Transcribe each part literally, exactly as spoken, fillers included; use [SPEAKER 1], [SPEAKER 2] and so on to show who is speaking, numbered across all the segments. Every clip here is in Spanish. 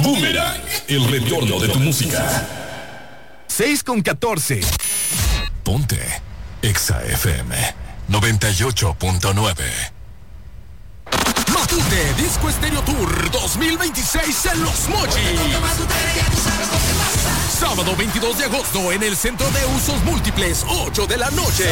[SPEAKER 1] Boomerang, el retorno de tu música.
[SPEAKER 2] seis con catorce.
[SPEAKER 1] Ponte Exa F M noventa y ocho punto nueve.
[SPEAKER 3] Matute Disco Estéreo Tour dos mil veintiséis en Los Mochis. Sábado veintidós de agosto en el Centro de Usos Múltiples, ocho de la noche.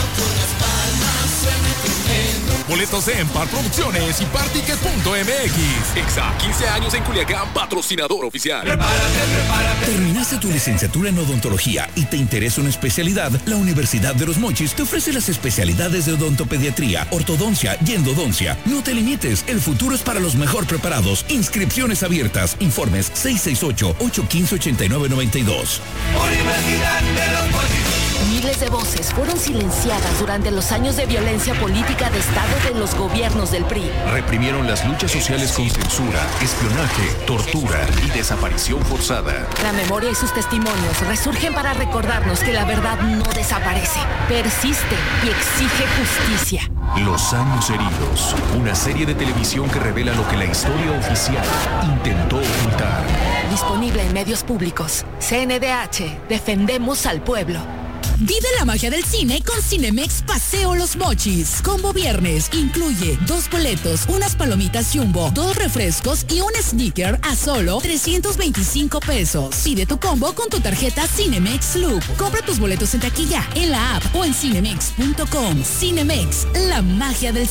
[SPEAKER 3] Boletos en Par Producciones y Particket punto M X. Exa, quince años en Culiacán, patrocinador oficial.
[SPEAKER 4] Prepárate, prepárate. ¿Terminaste tu licenciatura en odontología y te interesa una especialidad? La Universidad de Los Mochis te ofrece las especialidades de odontopediatría, ortodoncia y endodoncia. No te limites, el futuro es para los mejor preparados. Inscripciones abiertas. Informes seis seis ocho, ocho uno cinco, ocho nueve nueve dos.
[SPEAKER 5] Universidad de Los Mochis. Miles de voces fueron silenciadas durante los años de violencia política de Estado de los gobiernos del P R I.
[SPEAKER 6] Reprimieron las luchas sociales con censura, espionaje, tortura y desaparición forzada.
[SPEAKER 5] La memoria y sus testimonios resurgen para recordarnos que la verdad no desaparece, persiste y exige justicia.
[SPEAKER 6] Los años heridos, una serie de televisión que revela lo que la historia oficial intentó ocultar.
[SPEAKER 5] Disponible en medios públicos. C N D H, defendemos al pueblo.
[SPEAKER 7] Vive la magia del cine con Cinemex Paseo Los Mochis. Combo viernes incluye dos boletos, unas palomitas Jumbo, dos refrescos y un sneaker a solo trescientos veinticinco pesos. Pide tu combo con tu tarjeta Cinemex Loop. Compra tus boletos en taquilla, en la app o en cinemex punto com. Cinemex, la magia del